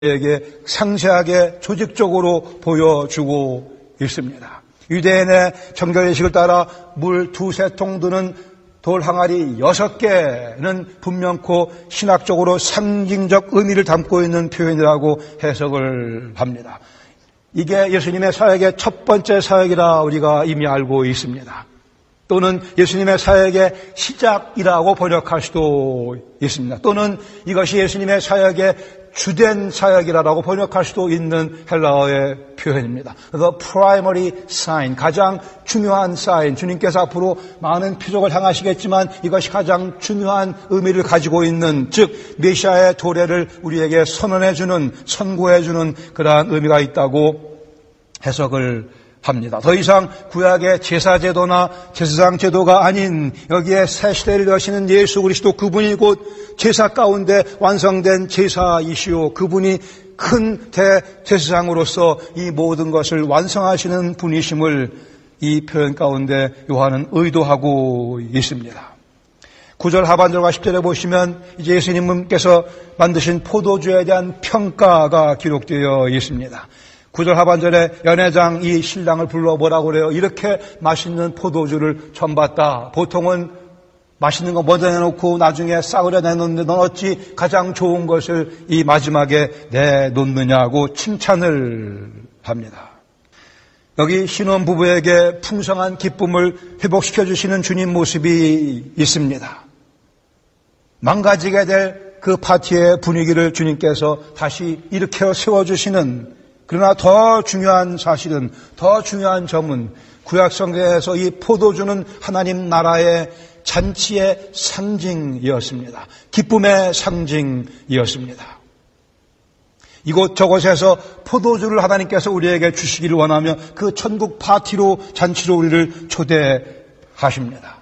에게 상세하게 조직적으로 보여주고 있습니다. 유대인의 정결의식을 따라 물 2-3통 드는 돌 항아리 6개는 분명코 신학적으로 상징적 의미를 담고 있는 표현이라고 해석을 합니다. 이게 예수님의 사역의 첫 번째 사역이라 우리가 이미 알고 있습니다. 또는 예수님의 사역의 시작이라고 번역할 수도 있습니다. 또는 이것이 예수님의 사역의 주된 사역이라고 번역할 수도 있는 헬라어의 표현입니다. The primary sign, 가장 중요한 사인. 주님께서 앞으로 많은 표적을 행하시겠지만 이것이 가장 중요한 의미를 가지고 있는, 즉 메시아의 도래를 우리에게 선언해주는, 선고해주는 그러한 의미가 있다고 해석을 합니다. 더 이상 구약의 제사제도나 제사장 제도가 아닌 여기에 새 시대를 여시는 예수 그리스도, 그분이 곧 제사 가운데 완성된 제사이시오. 그분이 큰 대제사장으로서 이 모든 것을 완성하시는 분이심을 이 표현 가운데 요한은 의도하고 있습니다. 9절 하반절과 10절에 보시면 이제 예수님께서 만드신 포도주에 대한 평가가 기록되어 있습니다. 9절 하반절에 연회장 이 신랑을 불러 뭐라고 그래요? 이렇게 맛있는 포도주를 처음 봤다. 보통은 맛있는 거 먼저 내놓고 나중에 싸구려 내놓는데 넌 어찌 가장 좋은 것을 이 마지막에 내놓느냐고 칭찬을 합니다. 여기 신혼부부에게 풍성한 기쁨을 회복시켜 주시는 주님 모습이 있습니다. 망가지게 될 그 파티의 분위기를 주님께서 다시 일으켜 세워주시는, 그러나 더 중요한 사실은, 더 중요한 점은 구약 성경에서 이 포도주는 하나님 나라의 잔치의 상징이었습니다. 기쁨의 상징이었습니다. 이곳저곳에서 포도주를 하나님께서 우리에게 주시기를 원하며 그 천국 파티로, 잔치로 우리를 초대하십니다.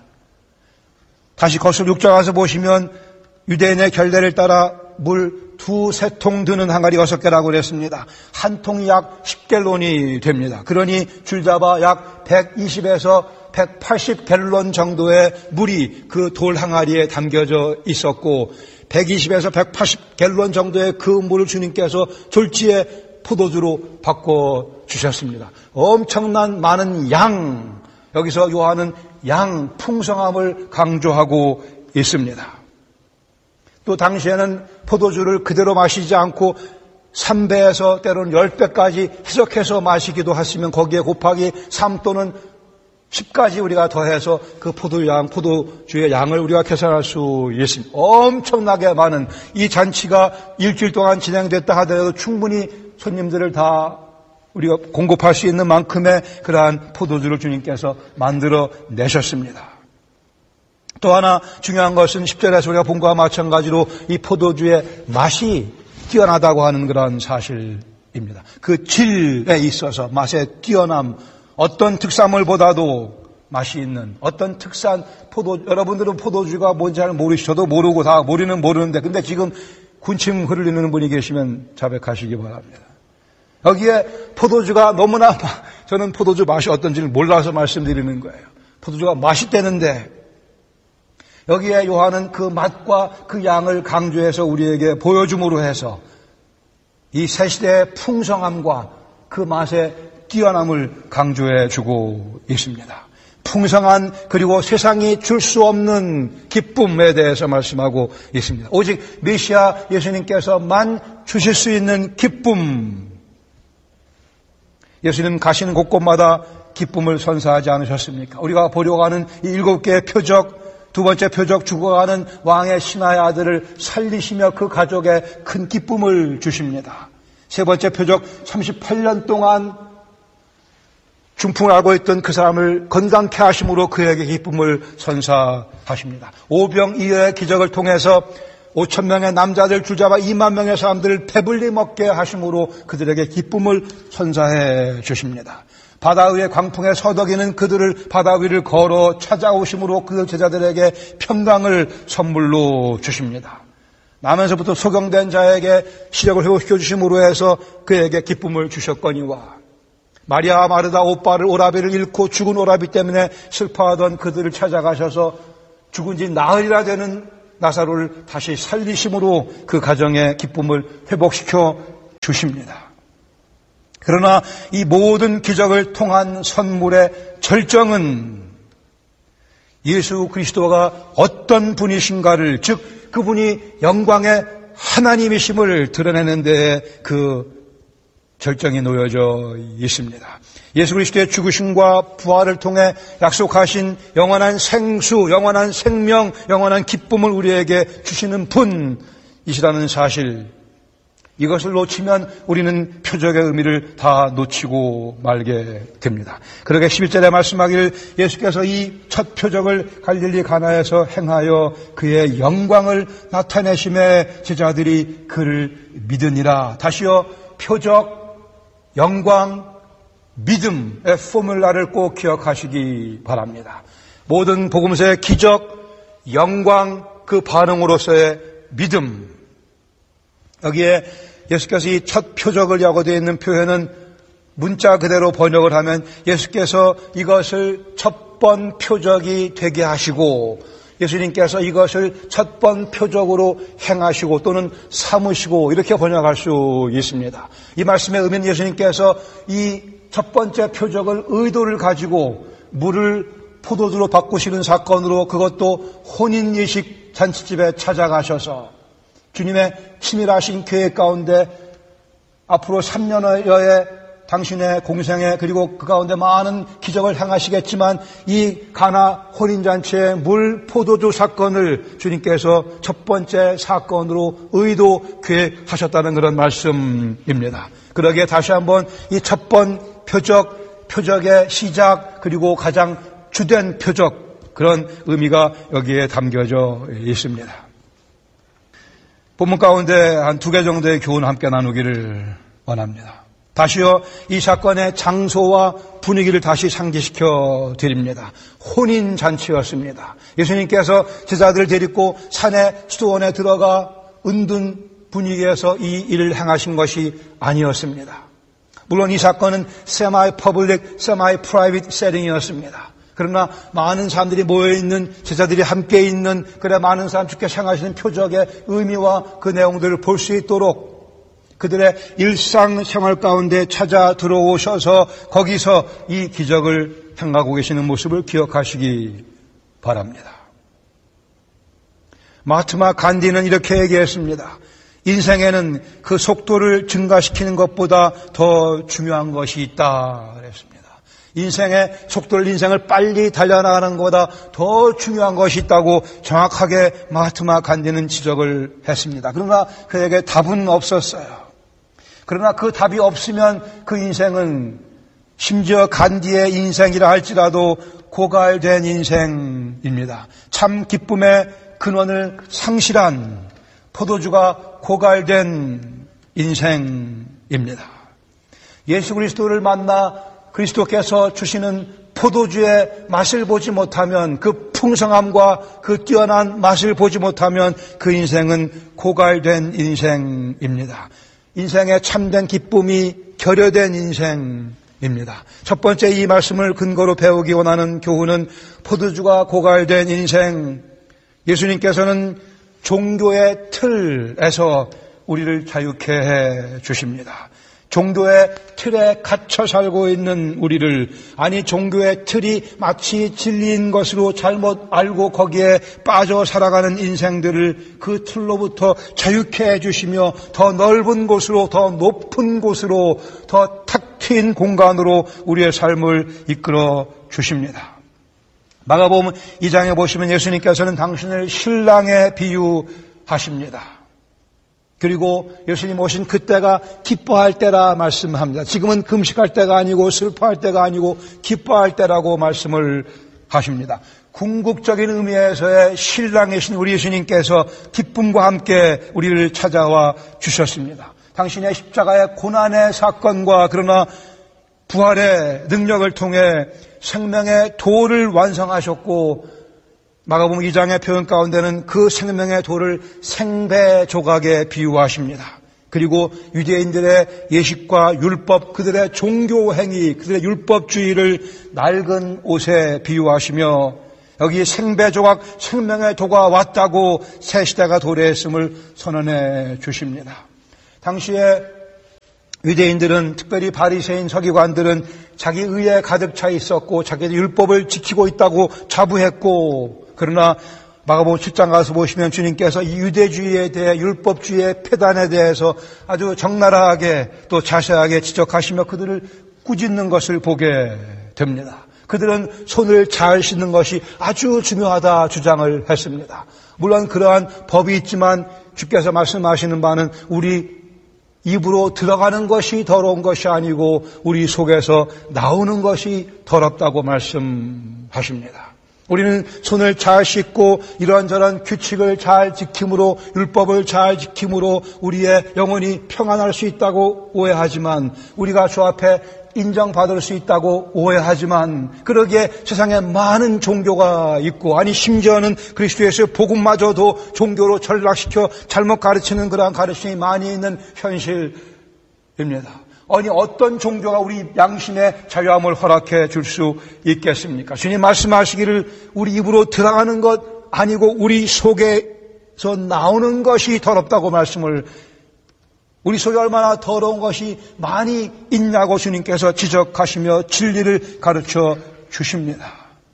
다시 거슬 6절 가서 보시면 유대인의 결례를 따라 물 2-3통 드는 항아리 6개라고 그랬습니다. 한 통이 약 10갤론이 됩니다. 그러니 줄잡아 약 120에서 180갤론 정도의 물이 그 돌 항아리에 담겨져 있었고 120에서 180갤론 정도의 그 물을 주님께서 졸지에 포도주로 바꿔주셨습니다. 엄청난 많은 양, 여기서 요한은 양 풍성함을 강조하고 있습니다. 또 당시에는 포도주를 그대로 마시지 않고 3배에서 때로는 10배까지 희석해서 마시기도 했으면 거기에 곱하기 3 또는 10까지 우리가 더해서 그 포도주의 양을 우리가 계산할 수 있습니다. 엄청나게 많은 이 잔치가 일주일 동안 진행됐다 하더라도 충분히 손님들을 다 우리가 공급할 수 있는 만큼의 그러한 포도주를 주님께서 만들어 내셨습니다. 또 하나 중요한 것은 10절에서 우리가 본 것과 마찬가지로 이 포도주의 맛이 뛰어나다고 하는 그런 사실입니다. 그 질에 있어서 맛의 뛰어남, 어떤 특산물보다도 맛이 있는 어떤 특산 포도, 여러분들은 포도주가 뭔지 잘 모르시죠? 저도 모르고 다 모르는데 근데 지금 군침 흐르는 분이 계시면 자백하시기 바랍니다. 여기에 포도주가 너무나, 저는 포도주 맛이 어떤지를 몰라서 말씀드리는 거예요. 포도주가 맛있다는데 여기에 요한은 그 맛과 그 양을 강조해서 우리에게 보여줌으로 해서 이 새 시대의 풍성함과 그 맛의 뛰어남을 강조해 주고 있습니다. 풍성한, 그리고 세상이 줄 수 없는 기쁨에 대해서 말씀하고 있습니다. 오직 메시아 예수님께서만 주실 수 있는 기쁨. 예수님 가시는 곳곳마다 기쁨을 선사하지 않으셨습니까? 우리가 보려고 하는 이 7개의 표적, 두 번째 표적, 죽어가는 왕의 신하의 아들을 살리시며 그 가족에 큰 기쁨을 주십니다. 세 번째 표적, 38년 동안 중풍을 앓고 있던 그 사람을 건강케 하심으로 그에게 기쁨을 선사하십니다. 오병이어의 기적을 통해서 5,000명의 남자들 줄잡아 2만 명의 사람들을 배불리 먹게 하심으로 그들에게 기쁨을 선사해 주십니다. 바다 위의 광풍에 서덕이는 그들을 바다 위를 걸어 찾아오심으로 그 제자들에게 평강을 선물로 주십니다. 나면서부터 소경된 자에게 시력을 회복시켜 주심으로 해서 그에게 기쁨을 주셨거니와 마리아 마르다 오라비를 잃고 죽은 오라비 때문에 슬퍼하던 그들을 찾아가셔서 죽은 지 나흘이나 되는 나사로를 다시 살리심으로 그 가정의 기쁨을 회복시켜 주십니다. 그러나 이 모든 기적을 통한 선물의 절정은 예수 그리스도가 어떤 분이신가를, 즉 그분이 영광의 하나님이심을 드러내는 데에 그 절정이 놓여져 있습니다. 예수 그리스도의 죽으심과 부활을 통해 약속하신 영원한 생수, 영원한 생명, 영원한 기쁨을 우리에게 주시는 분이시라는 사실, 이것을 놓치면 우리는 표적의 의미를 다 놓치고 말게 됩니다. 그러게 11절에 말씀하기를 예수께서 이 첫 표적을 갈릴리 가나에서 행하여 그의 영광을 나타내심에 제자들이 그를 믿으니라. 다시요, 표적, 영광, 믿음의 포뮬라를 꼭 기억하시기 바랍니다. 모든 복음서의 기적, 영광, 그 반응으로서의 믿음, 여기에 예수께서 이 첫 표적을 약어되어 있는 표현은 문자 그대로 번역을 하면 예수께서 이것을 첫 번 표적이 되게 하시고, 예수님께서 이것을 첫 번 표적으로 행하시고 또는 삼으시고, 이렇게 번역할 수 있습니다. 이 말씀의 의미는 예수님께서 이 첫 번째 표적을 의도를 가지고 물을 포도주로 바꾸시는 사건으로, 그것도 혼인예식 잔치집에 찾아가셔서 주님의 치밀하신 계획 가운데 앞으로 3년여의 당신의 공생에, 그리고 그 가운데 많은 기적을 행하시겠지만 이 가나 혼인잔치의 물 포도주 사건을 주님께서 첫 번째 사건으로 의도 계획하셨다는 그런 말씀입니다. 그러기에 다시 한번 이 첫 번 표적의 시작, 그리고 가장 주된 표적, 그런 의미가 여기에 담겨져 있습니다. 본문 가운데 한 2개 정도의 교훈 함께 나누기를 원합니다. 다시요, 이 사건의 장소와 분위기를 다시 상기시켜 드립니다. 혼인잔치였습니다. 예수님께서 제자들을 데리고 산의 수도원에 들어가 은둔 분위기에서 이 일을 행하신 것이 아니었습니다. 물론 이 사건은 세마이 퍼블릭, 세마이 프라이빗 세팅이었습니다. 그러나 많은 사람들이 모여있는, 제자들이 함께 있는, 그래 많은 사람 주께서 행하시는 표적의 의미와 그 내용들을 볼 수 있도록 그들의 일상생활 가운데 찾아 들어오셔서 거기서 이 기적을 행하고 계시는 모습을 기억하시기 바랍니다. 마하트마 간디는 이렇게 얘기했습니다. 인생에는 그 속도를 증가시키는 것보다 더 중요한 것이 있다 그랬습니다. 인생의 속도를, 인생을 빨리 달려나가는 것보다 더 중요한 것이 있다고 정확하게 마하트마 간디는 지적을 했습니다. 그러나 그에게 답은 없었어요. 그러나 그 답이 없으면 그 인생은 심지어 간디의 인생이라 할지라도 고갈된 인생입니다. 참 기쁨의 근원을 상실한, 포도주가 고갈된 인생입니다. 예수 그리스도를 만나 그리스도께서 주시는 포도주의 맛을 보지 못하면, 그 풍성함과 그 뛰어난 맛을 보지 못하면 그 인생은 고갈된 인생입니다. 인생의 참된 기쁨이 결여된 인생입니다. 첫 번째 이 말씀을 근거로 배우기 원하는 교훈은 포도주가 고갈된 인생, 예수님께서는 종교의 틀에서 우리를 자유케 해 주십니다. 종교의 틀에 갇혀 살고 있는 우리를, 아니 종교의 틀이 마치 진리인 것으로 잘못 알고 거기에 빠져 살아가는 인생들을 그 틀로부터 자유케 해주시며 더 넓은 곳으로, 더 높은 곳으로, 더 탁 트인 공간으로 우리의 삶을 이끌어 주십니다. 마가복음 2장에 보시면 예수님께서는 당신을 신랑에 비유하십니다. 그리고 예수님 오신 그때가 기뻐할 때라 말씀합니다. 지금은 금식할 때가 아니고 슬퍼할 때가 아니고 기뻐할 때라고 말씀을 하십니다. 궁극적인 의미에서의 신랑이신 우리 예수님께서 기쁨과 함께 우리를 찾아와 주셨습니다. 당신의 십자가의 고난의 사건과 그러나 부활의 능력을 통해 생명의 도를 완성하셨고, 마가복음 2장의 표현 가운데는 그 생명의 도를 생배 조각에 비유하십니다. 그리고 유대인들의 예식과 율법, 그들의 종교 행위, 그들의 율법주의를 낡은 옷에 비유하시며, 여기 생배 조각, 생명의 도가 왔다고 새 시대가 도래했음을 선언해 주십니다. 당시에 유대인들은, 특별히 바리새인 서기관들은 자기 의에 가득 차 있었고 자기들 율법을 지키고 있다고 자부했고, 그러나 마가복음 7장 가서 보시면 주님께서 이 유대주의에 대해, 율법주의의 폐단에 대해서 아주 적나라하게 또 자세하게 지적하시며 그들을 꾸짖는 것을 보게 됩니다. 그들은 손을 잘 씻는 것이 아주 중요하다 주장을 했습니다. 물론 그러한 법이 있지만 주께서 말씀하시는 바는 우리 입으로 들어가는 것이 더러운 것이 아니고 우리 속에서 나오는 것이 더럽다고 말씀하십니다. 우리는 손을 잘 씻고 이런저런 규칙을 잘 지킴으로, 율법을 잘 지킴으로 우리의 영혼이 평안할 수 있다고 오해하지만, 우리가 주 앞에 인정받을 수 있다고 오해하지만, 그러기에 세상에 많은 종교가 있고, 아니 심지어는 그리스도 예수의 복음마저도 종교로 전락시켜 잘못 가르치는 그러한 가르침이 많이 있는 현실입니다. 아니 어떤 종교가 우리 양심의 자유함을 허락해 줄 수 있겠습니까? 주님 말씀하시기를 우리 입으로 들어가는 것 아니고 우리 속에서 나오는 것이 더럽다고 말씀을, 우리 속에 얼마나 더러운 것이 많이 있냐고 주님께서 지적하시며 진리를 가르쳐 주십니다.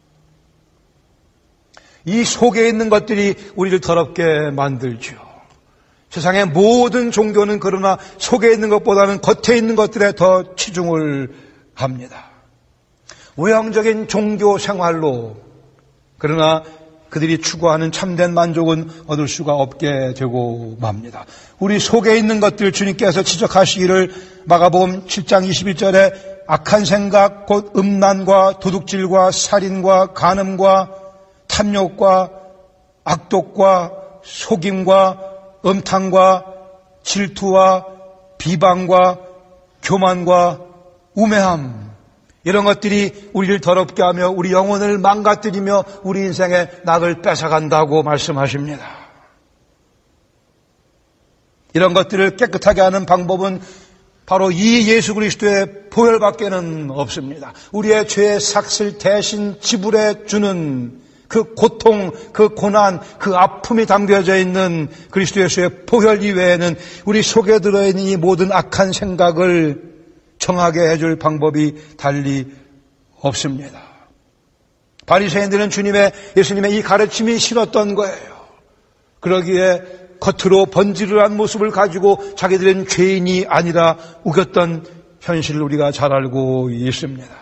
이 속에 있는 것들이 우리를 더럽게 만들죠. 세상의 모든 종교는 그러나 속에 있는 것보다는 겉에 있는 것들에 더 치중을 합니다. 외형적인 종교 생활로, 그러나 그들이 추구하는 참된 만족은 얻을 수가 없게 되고 맙니다. 우리 속에 있는 것들 주님께서 지적하시기를 마가복음 7장 21절에 악한 생각 곧 음란과 도둑질과 살인과 간음과 탐욕과 악독과 속임과 음탕과 질투와 비방과 교만과 우매함, 이런 것들이 우리를 더럽게 하며 우리 영혼을 망가뜨리며 우리 인생의 낙을 뺏어간다고 말씀하십니다. 이런 것들을 깨끗하게 하는 방법은 바로 이 예수 그리스도의 보혈밖에는 없습니다. 우리의 죄의 삭을 대신 지불해 주는 그 고통, 그 고난, 그 아픔이 담겨져 있는 그리스도 예수의 보혈 이외에는 우리 속에 들어있는 이 모든 악한 생각을 정하게 해줄 방법이 달리 없습니다. 바리새인들은 예수님의 이 가르침이 싫었던 거예요. 그러기에 겉으로 번지르한 모습을 가지고 자기들은 죄인이 아니라 우겼던 현실을 우리가 잘 알고 있습니다.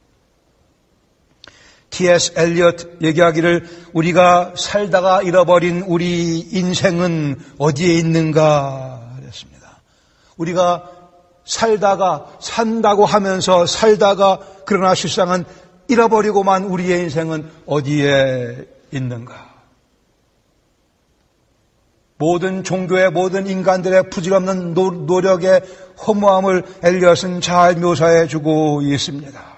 T.S. 엘리엇 얘기하기를 우리가 살다가 잃어버린 우리 인생은 어디에 있는가 그랬습니다. 우리가 산다고 하면서 살다가 그러나 실상은 잃어버리고만 우리의 인생은 어디에 있는가. 모든 종교의 모든 인간들의 부질없는 노력의 허무함을 엘리엇은 잘 묘사해 주고 있습니다.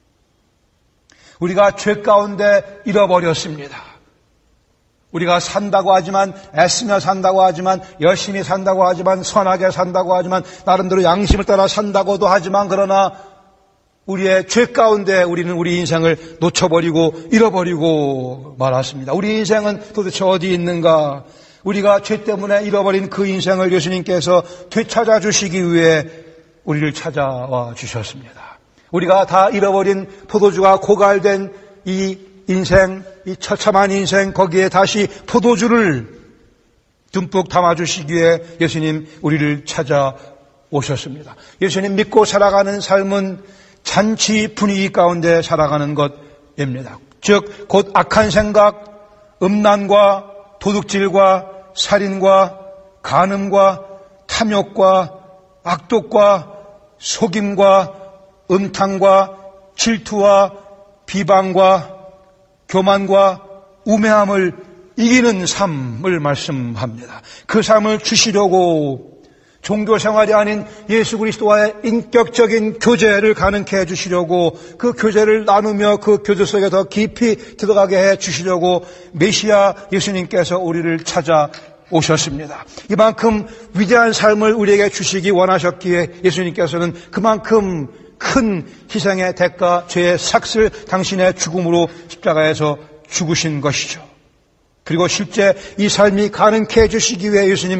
우리가 죄 가운데 잃어버렸습니다. 우리가 산다고 하지만, 애쓰며 산다고 하지만, 열심히 산다고 하지만, 선하게 산다고 하지만, 나름대로 양심을 따라 산다고도 하지만, 그러나 우리의 죄 가운데 우리는 우리 인생을 놓쳐버리고 잃어버리고 말았습니다. 우리 인생은 도대체 어디 있는가? 우리가 죄 때문에 잃어버린 그 인생을 예수님께서 되찾아 주시기 위해 우리를 찾아와 주셨습니다. 우리가 다 잃어버린 포도주가 고갈된 이 인생, 이 처참한 인생, 거기에 다시 포도주를 듬뿍 담아주시기 위해 예수님 우리를 찾아오셨습니다. 예수님 믿고 살아가는 삶은 잔치 분위기 가운데 살아가는 것입니다. 즉, 곧 악한 생각, 음란과 도둑질과 살인과 간음과 탐욕과 악독과 속임과 음탕과 질투와 비방과 교만과 우매함을 이기는 삶을 말씀합니다. 그 삶을 주시려고 종교 생활이 아닌 예수 그리스도와의 인격적인 교제를 가능케 해 주시려고, 그 교제를 나누며 그 교제 속에 더 깊이 들어가게 해 주시려고 메시아 예수님께서 우리를 찾아오셨습니다. 이만큼 위대한 삶을 우리에게 주시기 원하셨기에 예수님께서는 그만큼 큰 희생의 대가, 죄의 삭을 당신의 죽음으로 십자가에서 죽으신 것이죠. 그리고 실제 이 삶이 가능케 해주시기 위해 예수님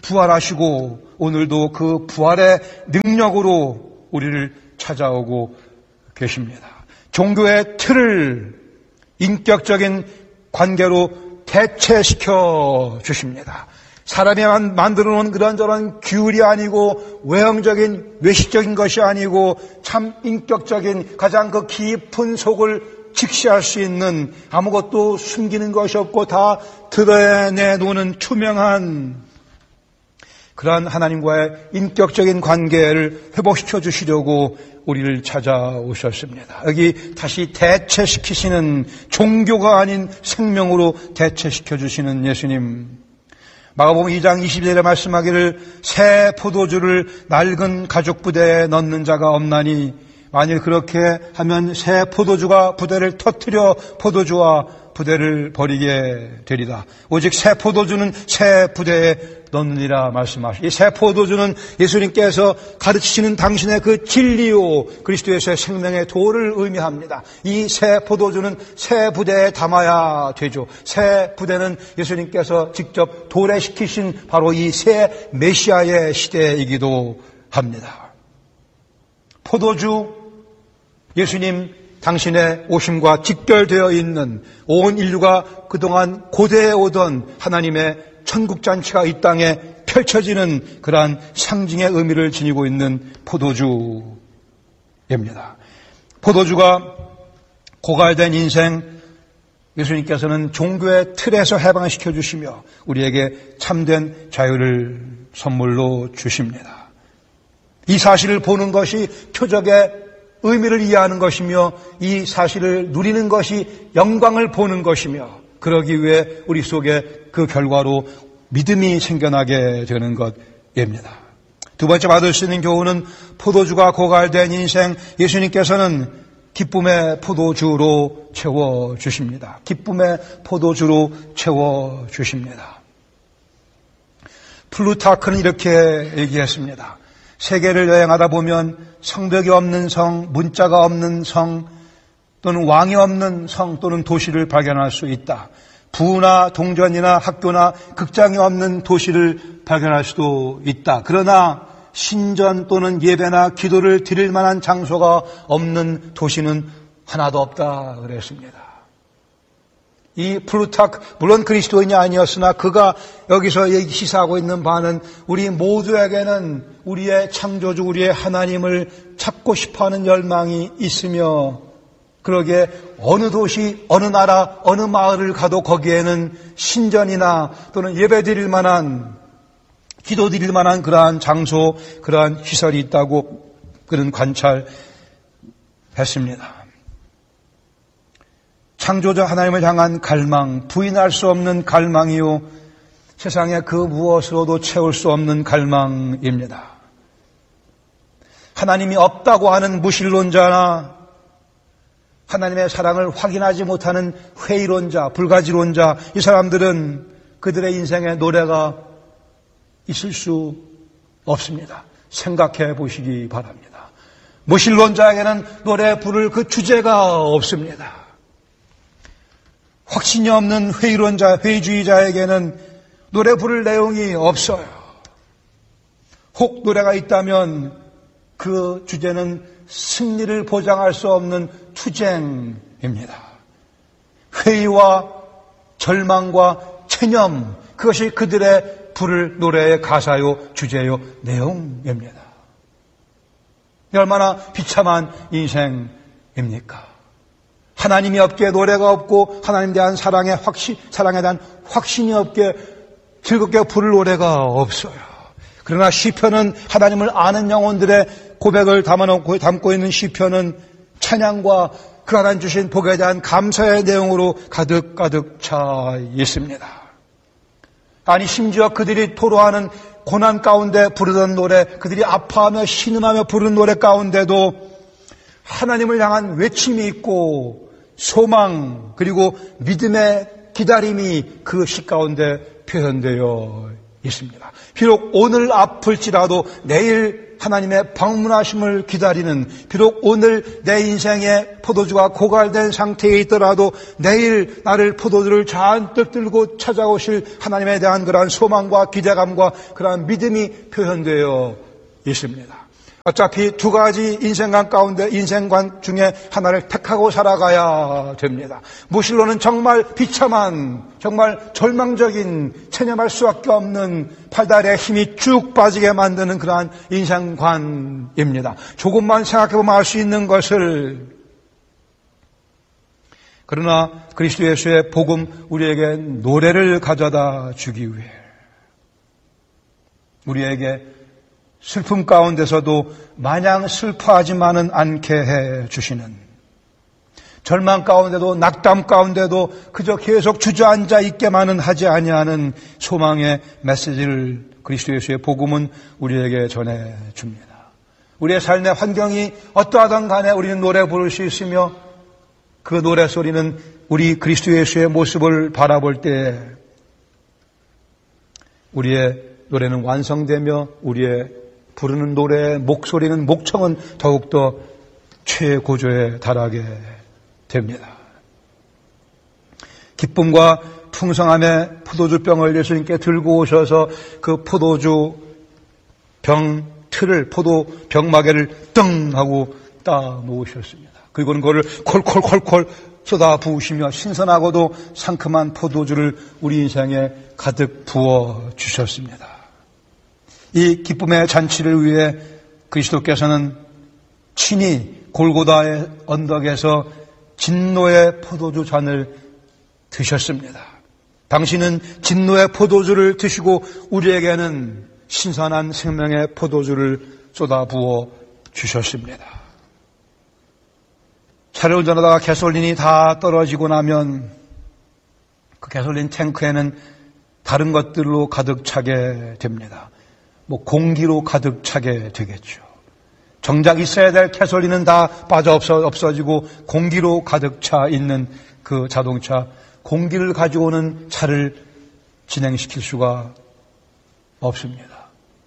부활하시고 오늘도 그 부활의 능력으로 우리를 찾아오고 계십니다. 종교의 틀을 인격적인 관계로 대체시켜 주십니다. 사람이 만들어 놓은 그런저런 규율이 아니고 외형적인 외식적인 것이 아니고 참 인격적인 가장 그 깊은 속을 직시할 수 있는 아무것도 숨기는 것이 없고 다 드러내놓는 투명한 그러한 하나님과의 인격적인 관계를 회복시켜 주시려고 우리를 찾아오셨습니다. 여기 다시 대체시키시는, 종교가 아닌 생명으로 대체시켜 주시는 예수님. 마가복음 2장 22절에 말씀하기를 새 포도주를 낡은 가죽 부대에 넣는 자가 없나니 만일 그렇게 하면 새 포도주가 부대를 터뜨려 포도주와 부대를 버리게 되리라. 오직 새 포도주는 새 부대에 넣느니라 말씀하시고, 이 새 포도주는 예수님께서 가르치시는 당신의 그 진리요 그리스도에서의 생명의 도를 의미합니다. 이 새 포도주는 새 부대에 담아야 되죠. 새 부대는 예수님께서 직접 도래시키신 바로 이 새 메시아의 시대이기도 합니다. 포도주, 예수님 당신의 오심과 직결되어 있는 온 인류가 그동안 고대해 오던 하나님의 천국잔치가 이 땅에 펼쳐지는 그러한 상징의 의미를 지니고 있는 포도주입니다. 포도주가 고갈된 인생, 예수님께서는 종교의 틀에서 해방시켜 주시며 우리에게 참된 자유를 선물로 주십니다. 이 사실을 보는 것이 표적의 의미를 이해하는 것이며 이 사실을 누리는 것이 영광을 보는 것이며 그러기 위해 우리 속에 그 결과로 믿음이 생겨나게 되는 것입니다. 두 번째 받을 수 있는 교훈은 포도주가 고갈된 인생, 예수님께서는 기쁨의 포도주로 채워주십니다. 기쁨의 포도주로 채워주십니다. 플루타크는 이렇게 얘기했습니다. 세계를 여행하다 보면 성벽이 없는 성, 문자가 없는 성, 또는 왕이 없는 성 또는 도시를 발견할 수 있다. 부나 동전이나 학교나 극장이 없는 도시를 발견할 수도 있다. 그러나 신전 또는 예배나 기도를 드릴 만한 장소가 없는 도시는 하나도 없다 그랬습니다. 이 플루타크, 물론 그리스도인이 아니었으나 그가 여기서 시사하고 있는 바는 우리 모두에게는 우리의 창조주, 우리의 하나님을 찾고 싶어하는 열망이 있으며 그러기에 어느 도시, 어느 나라, 어느 마을을 가도 거기에는 신전이나 또는 예배 드릴 만한, 기도 드릴 만한 그러한 장소, 그러한 시설이 있다고 그런 관찰했습니다. 창조자 하나님을 향한 갈망, 부인할 수 없는 갈망이요 세상의 그 무엇으로도 채울 수 없는 갈망입니다. 하나님이 없다고 하는 무신론자나 하나님의 사랑을 확인하지 못하는 회의론자, 불가지론자, 이 사람들은 그들의 인생에 노래가 있을 수 없습니다. 생각해 보시기 바랍니다. 무신론자에게는 노래 부를 그 주제가 없습니다. 확신이 없는 회의론자, 회의주의자에게는 노래 부를 내용이 없어요. 혹 노래가 있다면 그 주제는 승리를 보장할 수 없는 투쟁입니다. 회의와 절망과 체념, 그것이 그들의 부를 노래의 가사요, 주제요, 내용입니다. 얼마나 비참한 인생입니까? 하나님이 없기에 노래가 없고 하나님에 대한 사랑에 대한 확신이 없기에 즐겁게 부를 노래가 없어요. 그러나 시편은 하나님을 아는 영혼들의 고백을 담고 있는 시편은 찬양과 그 하나님 주신 복에 대한 감사의 내용으로 가득 차 있습니다. 아니 심지어 그들이 토로하는 고난 가운데 부르던 노래, 그들이 아파하며 신음하며 부르는 노래 가운데도 하나님을 향한 외침이 있고 소망 그리고 믿음의 기다림이 그 시 가운데 표현되어 있습니다. 비록 오늘 아플지라도 내일 하나님의 방문하심을 기다리는, 비록 오늘 내 인생의 포도주가 고갈된 상태에 있더라도 내일 나를 포도주를 잔뜩 들고 찾아오실 하나님에 대한 그러한 소망과 기대감과 그러한 믿음이 표현되어 있습니다. 어차피 두 가지 인생관 중에 하나를 택하고 살아가야 됩니다. 무실로는 정말 비참한, 정말 절망적인, 체념할 수밖에 없는 팔다리에 힘이 쭉 빠지게 만드는 그러한 인생관입니다. 조금만 생각해보면 알 수 있는 것을, 그러나 그리스도 예수의 복음, 우리에게 노래를 가져다 주기 위해 우리에게 슬픔 가운데서도 마냥 슬퍼하지만은 않게 해 주시는, 절망 가운데도 낙담 가운데도 그저 계속 주저앉아 있게만은 하지 아니하는 소망의 메시지를 그리스도 예수의 복음은 우리에게 전해 줍니다. 우리의 삶의 환경이 어떠하든 간에 우리는 노래 부를 수 있으며 그 노래 소리는 우리 그리스도 예수의 모습을 바라볼 때 우리의 노래는 완성되며 우리의 부르는 노래의 목소리는, 목청은 더욱더 최고조에 달하게 됩니다. 기쁨과 풍성함의 포도주병을 예수님께 들고 오셔서 그 포도주 병 틀을, 포도 병마개를 떵 하고 따 놓으셨습니다. 그리고는 그거를 콜콜콜콜 쏟아 부으시며 신선하고도 상큼한 포도주를 우리 인생에 가득 부어 주셨습니다. 이 기쁨의 잔치를 위해 그리스도께서는 친히 골고다의 언덕에서 진노의 포도주 잔을 드셨습니다. 당신은 진노의 포도주를 드시고 우리에게는 신선한 생명의 포도주를 쏟아부어 주셨습니다. 차를 운전하다가 가솔린이 다 떨어지고 나면 그 가솔린 탱크에는 다른 것들로 가득 차게 됩니다. 공기로 가득 차게 되겠죠. 정작 있어야 될 가솔린은 다 빠져 없어지고 공기로 가득 차 있는 그 자동차, 공기를 가지고는 차를 진행시킬 수가 없습니다.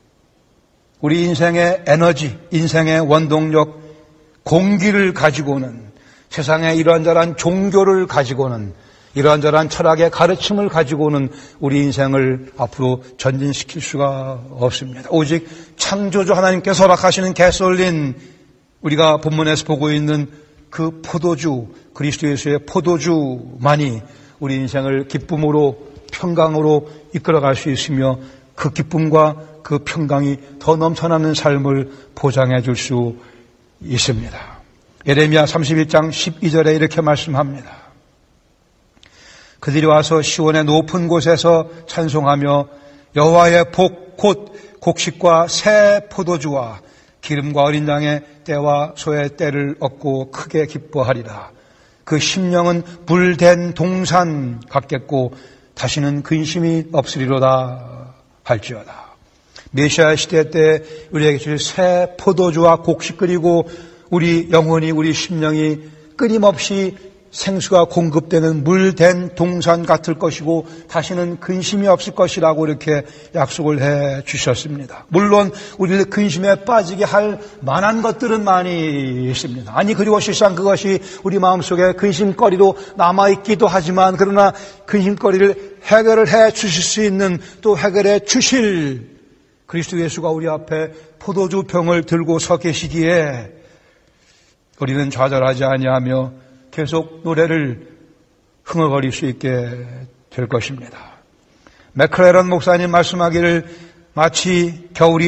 우리 인생의 에너지, 인생의 원동력, 공기를 가지고는, 세상의 이런저런 종교를 가지고는, 이런저런 철학의 가르침을 가지고는 우리 인생을 앞으로 전진시킬 수가 없습니다. 오직 창조주 하나님께서 허락하시는 가솔린, 우리가 본문에서 보고 있는 그 포도주, 그리스도 예수의 포도주만이 우리 인생을 기쁨으로, 평강으로 이끌어갈 수 있으며 그 기쁨과 그 평강이 더 넘쳐나는 삶을 보장해 줄 수 있습니다. 예레미야 31장 12절에 이렇게 말씀합니다. 그들이 와서 시온의 높은 곳에서 찬송하며 여호와의 복 곧 곡식과 새 포도주와 기름과 어린 양의 때와 소의 때를 얻고 크게 기뻐하리라. 그 심령은 불된 동산 같겠고 다시는 근심이 없으리로다 할지어다. 메시아 시대 때 우리에게 주실 새 포도주와 곡식, 그리고 우리 영혼이, 우리 심령이 끊임없이 생수가 공급되는 물된 동산 같을 것이고 다시는 근심이 없을 것이라고 이렇게 약속을 해 주셨습니다. 물론 우리를 근심에 빠지게 할 만한 것들은 많이 있습니다. 아니, 그리고 실상 그것이 우리 마음속에 근심거리로 남아있기도 하지만, 그러나 근심거리를 해결을 해 주실 수 있는, 또 해결해 주실 그리스도 예수가 우리 앞에 포도주 병을 들고 서 계시기에 우리는 좌절하지 아니하며 계속 노래를 흥얼거릴 수 있게 될 것입니다. 맥클레런 목사님 말씀하기를, 마치 겨울이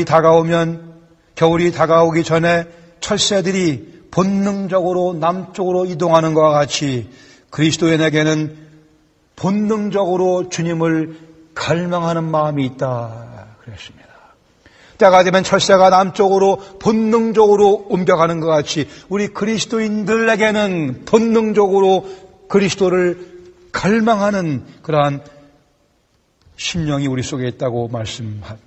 다가오기 전에 철새들이 본능적으로 남쪽으로 이동하는 것과 같이 그리스도인에게는 본능적으로 주님을 갈망하는 마음이 있다 그랬습니다. 때가 되면 철새가 남쪽으로 본능적으로 옮겨가는 것 같이 우리 그리스도인들에게는 본능적으로 그리스도를 갈망하는 그러한 심령이 우리 속에 있다고 말씀합니다.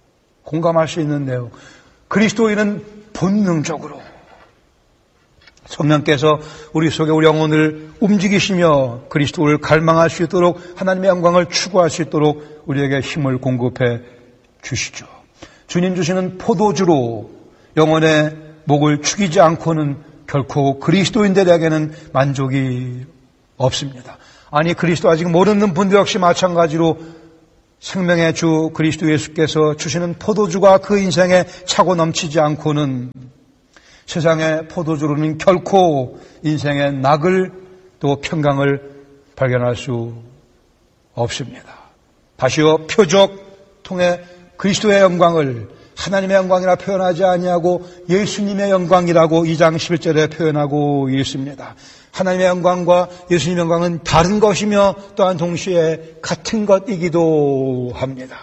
공감할 수 있는데요. 그리스도인은 본능적으로 성령께서 우리 속에 우리 영혼을 움직이시며 그리스도를 갈망할 수 있도록 하나님의 영광을 추구할 수 있도록 우리에게 힘을 공급해 주시죠. 주님 주시는 포도주로 영혼의 목을 축이지 않고는 결코 그리스도인들에게는 만족이 없습니다. 아니, 그리스도 아직 모르는 분들 역시 마찬가지로 생명의 주 그리스도 예수께서 주시는 포도주가 그 인생에 차고 넘치지 않고는 세상의 포도주로는 결코 인생의 낙을 또 평강을 발견할 수 없습니다. 다시요, 표적 통해 그리스도의 영광을 하나님의 영광이라 표현하지 아니하고 예수님의 영광이라고 2장 11절에 표현하고 있습니다. 하나님의 영광과 예수님의 영광은 다른 것이며 또한 동시에 같은 것이기도 합니다.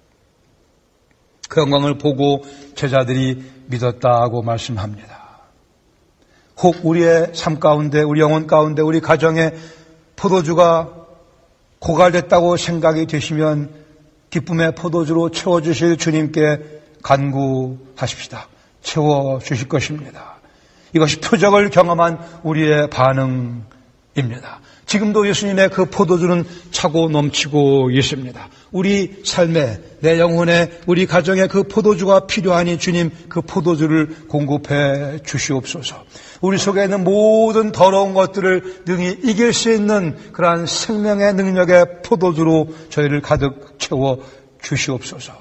그 영광을 보고 제자들이 믿었다고 말씀합니다. 혹 우리의 삶 가운데, 우리 영혼 가운데, 우리 가정에 포도주가 고갈됐다고 생각이 되시면 기쁨의 포도주로 채워주실 주님께 간구하십시다. 채워주실 것입니다. 이것이 표적을 경험한 우리의 반응입니다. 지금도 예수님의 그 포도주는 차고 넘치고 있습니다. 우리 삶에, 내 영혼에, 우리 가정에 그 포도주가 필요하니 주님 그 포도주를 공급해 주시옵소서. 우리 속에 있는 모든 더러운 것들을 능히 이길 수 있는 그러한 생명의 능력의 포도주로 저희를 가득 채워 주시옵소서.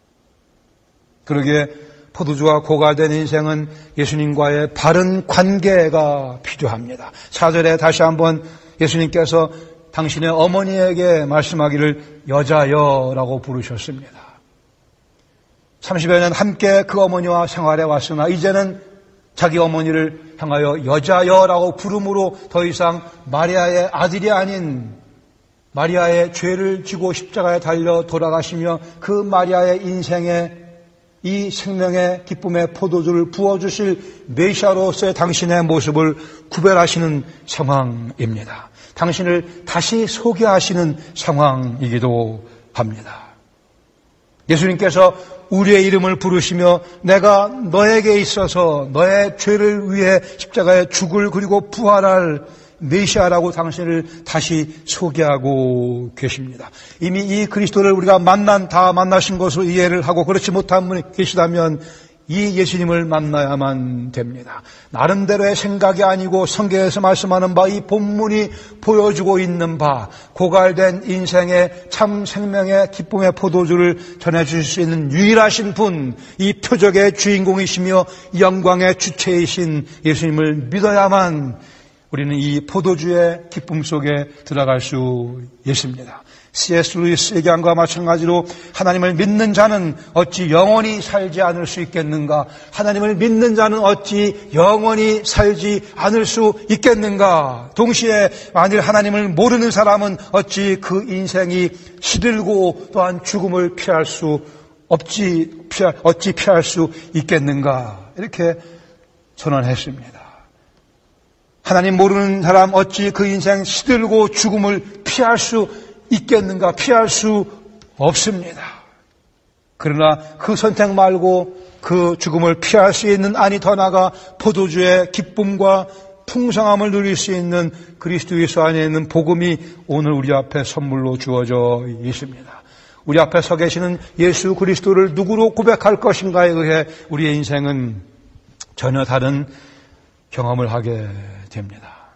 그러기에 포도주가 고갈된 인생은 예수님과의 바른 관계가 필요합니다. 4절에 다시 한번 예수님께서 당신의 어머니에게 말씀하기를 여자여라고 부르셨습니다. 30여 년 함께 그 어머니와 생활해 왔으나 이제는 자기 어머니를 향하여 여자여라고 부름으로 더 이상 마리아의 아들이 아닌 마리아의 죄를 지고 십자가에 달려 돌아가시며 그 마리아의 인생에 이 생명의 기쁨의 포도주를 부어주실 메시아로서의 당신의 모습을 구별하시는 상황입니다. 당신을 다시 소개하시는 상황이기도 합니다. 예수님께서 우리의 이름을 부르시며 내가 너에게 있어서 너의 죄를 위해 십자가에 죽을 그리고 부활할 메시아라고 당신을 다시 소개하고 계십니다. 이미 이 그리스도를 우리가 다 만나신 것으로 이해를 하고 그렇지 못한 분이 계시다면 이 예수님을 만나야만 됩니다. 나름대로의 생각이 아니고 성경에서 말씀하는 바 이 본문이 보여주고 있는 바 고갈된 인생의 참 생명의 기쁨의 포도주를 전해주실 수 있는 유일하신 분, 이 표적의 주인공이시며 영광의 주체이신 예수님을 믿어야만 우리는 이 포도주의 기쁨 속에 들어갈 수 있습니다. C.S. 루이스 얘기한과 마찬가지로 하나님을 믿는 자는 어찌 영원히 살지 않을 수 있겠는가? 하나님을 믿는 자는 어찌 영원히 살지 않을 수 있겠는가? 동시에 만일 하나님을 모르는 사람은 어찌 그 인생이 시들고 또한 죽음을 어찌 피할 수 있겠는가? 이렇게 선언했습니다. 하나님 모르는 사람 어찌 그 인생 시들고 죽음을 피할 수 있겠는가? 피할 수 없습니다. 그러나 그 선택 말고 그 죽음을 피할 수 있는 아니 더 나아가 포도주의 기쁨과 풍성함을 누릴 수 있는 그리스도 예수 안에 있는 복음이 오늘 우리 앞에 선물로 주어져 있습니다. 우리 앞에 서 계시는 예수 그리스도를 누구로 고백할 것인가에 의해 우리의 인생은 전혀 다른 경험을 하게 됩니다.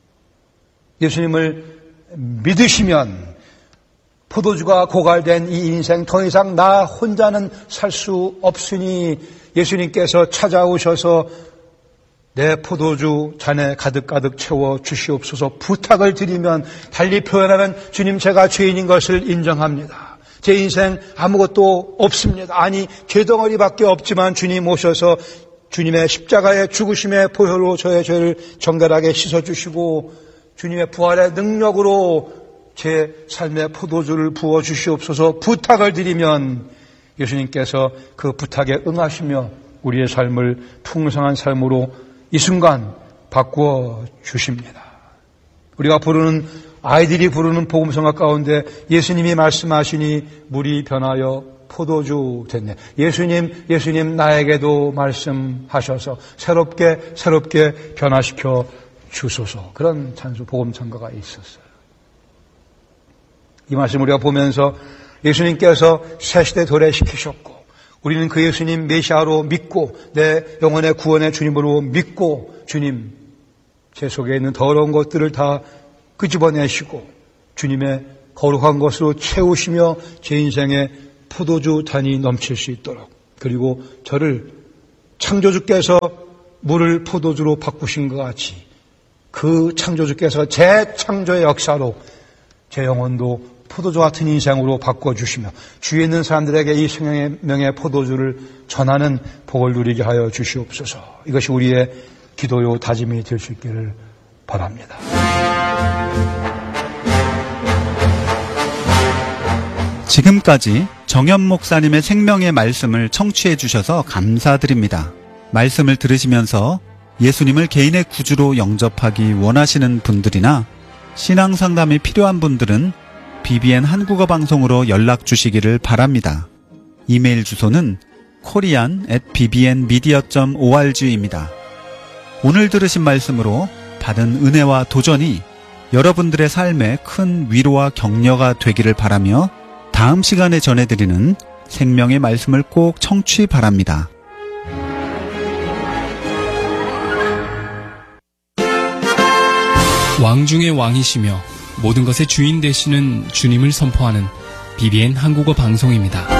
예수님을 믿으시면 포도주가 고갈된 이 인생 더 이상 나 혼자는 살 수 없으니 예수님께서 찾아오셔서 내 포도주 잔에 가득가득 채워 주시옵소서 부탁을 드리면 달리 표현하면 주님 제가 죄인인 것을 인정합니다. 제 인생 아무것도 없습니다. 아니 죄덩어리밖에 없지만 주님 오셔서 주님의 십자가의 죽으심의 보혈로 저의 죄를 정결하게 씻어주시고 주님의 부활의 능력으로 제 삶의 포도주를 부어주시옵소서 부탁을 드리면 예수님께서 그 부탁에 응하시며 우리의 삶을 풍성한 삶으로 이 순간 바꾸어 주십니다. 우리가 아이들이 부르는 복음성가 가운데 예수님이 말씀하시니 물이 변하여 포도주 됐네. 예수님 나에게도 말씀하셔서 새롭게 변화시켜 주소서. 그런 복음 찬가가 있었어요. 이 말씀 우리가 보면서 예수님께서 새 시대 도래시키셨고, 우리는 그 예수님 메시아로 믿고, 내 영혼의 구원의 주님으로 믿고, 주님 제 속에 있는 더러운 것들을 다 끄집어내시고 주님의 거룩한 것으로 채우시며 제 인생에 포도주 단이 넘칠 수 있도록, 그리고 저를 창조주께서 물을 포도주로 바꾸신 것 같이 그 창조주께서 재창조의 역사로 제 영혼도 포도주 같은 인생으로 바꿔주시며 주위에 있는 사람들에게 이 생명의 포도주를 전하는 복을 누리게 하여 주시옵소서. 이것이 우리의 기도요 다짐이 될 수 있기를 바랍니다. 지금까지 정현 목사님의 생명의 말씀을 청취해 주셔서 감사드립니다. 말씀을 들으시면서 예수님을 개인의 구주로 영접하기 원하시는 분들이나 신앙 상담이 필요한 분들은 BBN 한국어 방송으로 연락 주시기를 바랍니다. 이메일 주소는 korean@bbnmedia.org입니다. 오늘 들으신 말씀으로 받은 은혜와 도전이 여러분들의 삶에 큰 위로와 격려가 되기를 바라며 다음 시간에 전해드리는 생명의 말씀을 꼭 청취 바랍니다. 왕 중의 왕이시며 모든 것의 주인 되시는 주님을 선포하는 BBN 한국어 방송입니다.